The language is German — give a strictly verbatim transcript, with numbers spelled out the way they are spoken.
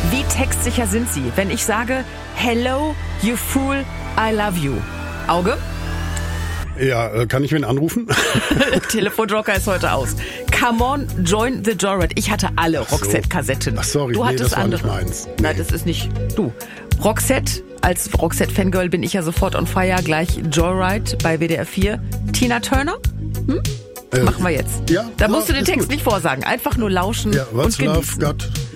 Wie textsicher sind Sie, wenn ich sage, hello, you fool, I love you? Auge? Ja, kann ich wen anrufen? Telefonjoker ist heute aus. Come on, join the Joyride. Ich hatte alle Ach so. Roxette-Kassetten. Ach sorry, du nee, hattest das war andere. nicht meins. Nee. Nein, das ist nicht du. Roxette, als Roxette-Fangirl bin ich ja sofort on fire. Gleich Joyride bei W D R vier. Tina Turner? Hm? Äh, Machen wir jetzt. Ja, Da ja, musst du den ist Text gut. nicht vorsagen. Einfach nur lauschen Ja, und what's love genießen. got